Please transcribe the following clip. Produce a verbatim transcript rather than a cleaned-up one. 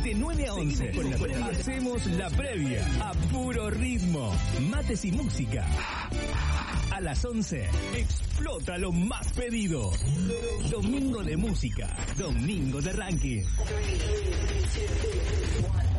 De nueve a once, con la previa. Hacemos la previa a puro ritmo, mates y música. A las once, explota lo más pedido. Domingo de música, domingo de ranking. three, two, one.